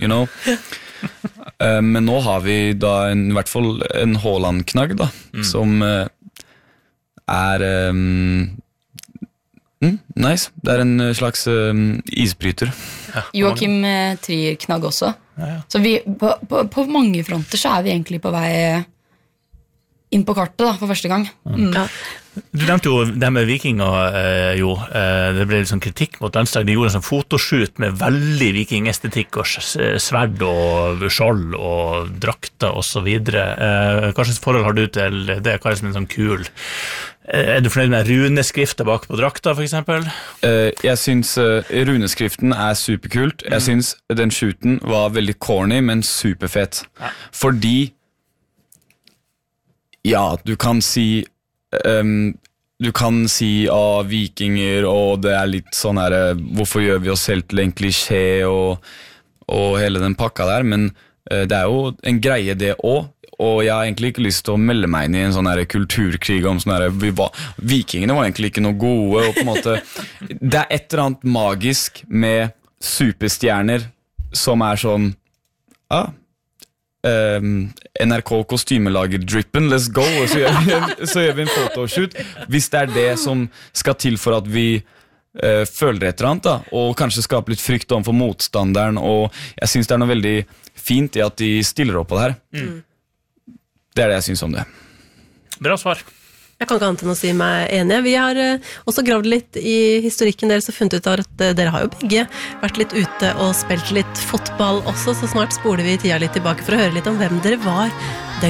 you know. Men nå har vi da I hvert fall en Haaland-knagg da, som nice. Det en slags isbryter. Ja, Joachim Trier-knagg også. Så vi, på mange fronter så vi egentlig på vei inn på kartet da, for første gang. Ja. Du nevnte jo det med vikinger, jo. Det ble litt sånn kritikk mot landslaget. De gjorde en sånn fotoshoot med veldig vikingestetikk og sverd og skjold og drakter og så videre. Hva slags forhold har du til det? Hva som en sånn kul? Du fornøyd med runeskrifter bak på drakta, for eksempel? Jeg synes runeskriften superkult. Jeg synes den shooten var veldig corny, men superfett. Ja. Fordi ja, du kan si vikinger, og det litt sånn her, hvorfor gjør vi oss selv til en klisjé og hele den pakka der, men det jo en greie det også, og jeg har egentlig ikke lyst til å melde meg inn I en sånn her kulturkrig om sånn her, vikingene var egentlig ikke noe gode, og på en måte, det et eller annet magisk med superstjerner som sånn, NRK kostymelager drippen, let's go, og så gjør vi en fotoshoot hvis det det som skal til for at vi føler et eller annet da, og kanskje skape litt frykt om for motstanderen, og jeg synes det noe veldig fint I at de stiller opp på det her. Det det jeg synes om det. Bra svar. Jeg kan ikke annet enn å si meg enig. Vi har også gravd litt I historikken deres og funnet ut av at dere har jo begge vært litt ute og spilt litt fotball også, så snart spoler vi tida litt tilbake for å høre litt om hvem dere var